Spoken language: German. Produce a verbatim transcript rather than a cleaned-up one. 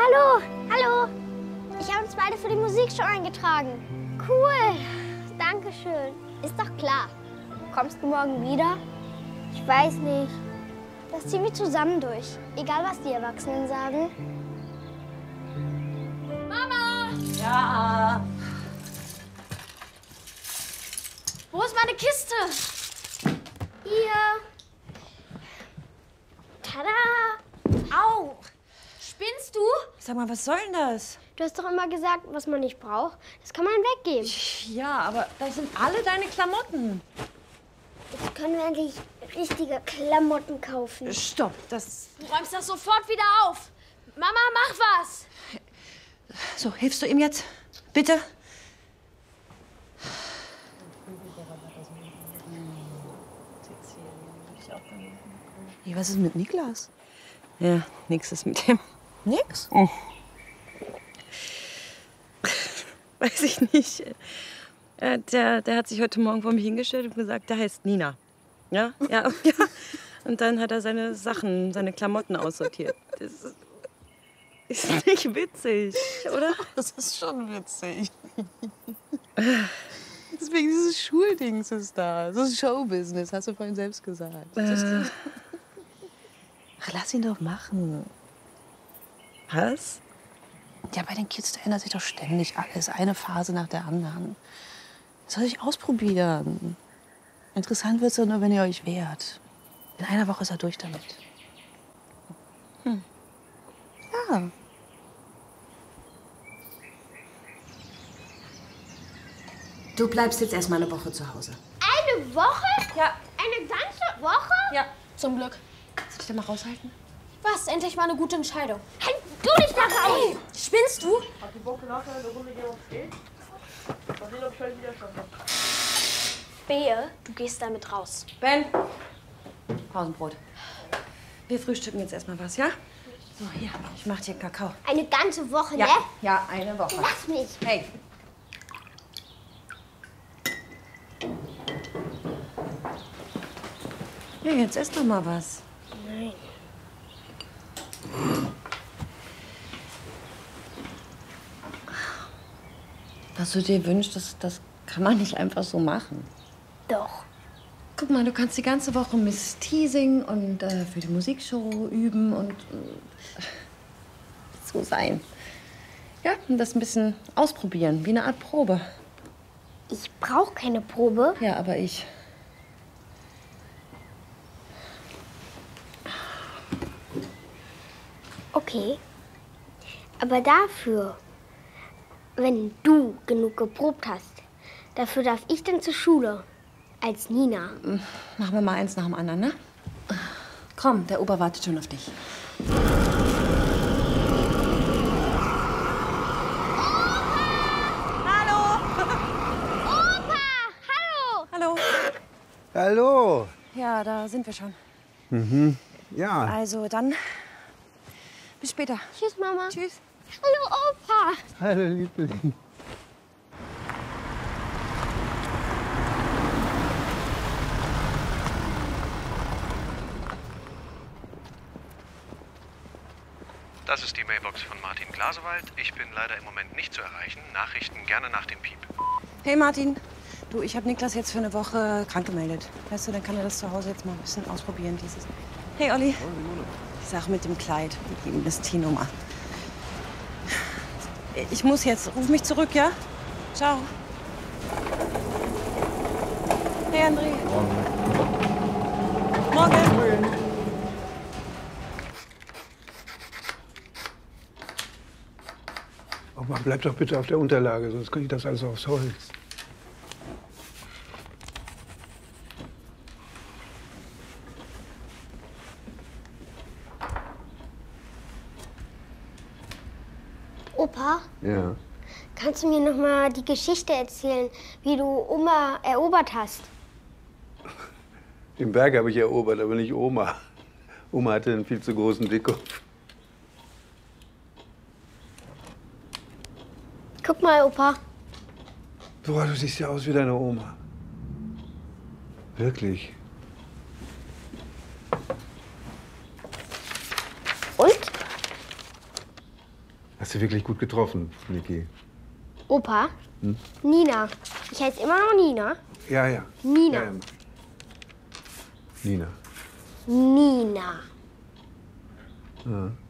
Hallo, hallo. Ich habe uns beide für die Musikshow eingetragen. Cool, Dankeschön. Ist doch klar. Kommst du morgen wieder? Ich weiß nicht. Das ziehen wir zusammen durch. Egal, was die Erwachsenen sagen. Mama! Ja? Wo ist meine Kiste? Hier. Tada! Au! Spinnst du? Sag mal, was soll denn das? Du hast doch immer gesagt, was man nicht braucht, das kann man weggeben. Ja, aber da sind alle deine Klamotten. Jetzt können wir endlich richtige Klamotten kaufen. Stopp, das... Du räumst das sofort wieder auf. Mama, mach was! So, hilfst du ihm jetzt? Bitte? Hey, was ist mit Niklas? Ja, nix ist mit dem. Nix? Oh. Weiß ich nicht. Äh, der, der hat sich heute Morgen vor mich hingestellt und gesagt, der heißt Nina. Ja, ja, ja. Und dann hat er seine Sachen, seine Klamotten aussortiert. Das ist, ist nicht witzig, oder? Das ist schon witzig. Deswegen dieses Schuldings ist da. Das ist Showbusiness, hast du vorhin selbst gesagt. Äh. Ach, lass ihn doch machen. Was? Ja, bei den Kids, da ändert sich doch ständig alles. Eine Phase nach der anderen. Das soll ich ausprobieren. Interessant wird es nur, wenn ihr euch wehrt. In einer Woche ist er durch damit. Hm. Ja. Du bleibst jetzt erst mal eine Woche zu Hause. Eine Woche? Ja. Eine ganze Woche? Ja, zum Glück. Soll ich da mal raushalten? Was? Endlich mal eine gute Entscheidung. Halt du dich da raus! Hey, spinnst du? Habt ihr Bock, nachher eine Runde gehen aufs Skate? Mal sehen, ob ich heute wieder schaffe. Behe, du gehst damit raus. Ben, Pausenbrot. Wir frühstücken jetzt erstmal was, ja? So, hier, ich mach dir Kakao. Eine ganze Woche, Ja, ne? ja, eine Woche. Lass mich. Hey. Ja, jetzt ess doch mal was. Nein. Was du dir wünschst, das, das kann man nicht einfach so machen. Doch. Guck mal, du kannst die ganze Woche Miss Teasing und äh, für die Musikshow üben und äh, so sein. Ja, und das ein bisschen ausprobieren, wie eine Art Probe. Ich brauche keine Probe. Ja, aber ich. Okay. Aber dafür, wenn du genug geprobt hast, dafür darf ich dann zur Schule. Als Nina. Machen wir mal eins nach dem anderen, ne? Komm, der Opa wartet schon auf dich. Hallo! Opa! Hallo! Hallo. Hallo. Ja, da sind wir schon. Mhm. Ja. Also dann, bis später. Tschüss, Mama. Tschüss. Hallo, Opa. Hallo, Liebling. Das ist die Mailbox von Martin Glasewald. Ich bin leider im Moment nicht zu erreichen. Nachrichten gerne nach dem Piep. Hey Martin, du, ich habe Niklas jetzt für eine Woche krank gemeldet. Weißt du, dann kann er das zu Hause jetzt mal ein bisschen ausprobieren, dieses... Hey Olli. Die Sache mit dem Kleid, mit ihm ist T-Nummer. Ich muss jetzt. Ruf mich zurück, ja? Ciao. Hey André. Morgen. Morgen. Opa, bleib doch bitte auf der Unterlage, sonst kriege ich das alles aufs Holz. Opa, Ja. kannst du mir noch mal die Geschichte erzählen, wie du Oma erobert hast? Den Berg habe ich erobert, aber nicht Oma. Oma hatte einen viel zu großen Dickkopf. Guck mal, Opa. Boah, du siehst ja aus wie deine Oma. Wirklich. Und? Hast du wirklich gut getroffen, Niki. Opa? Hm? Nina. Ich heiße immer noch Nina. Ja, ja. Nina. Ja, ja. Nina. Nina. Ja.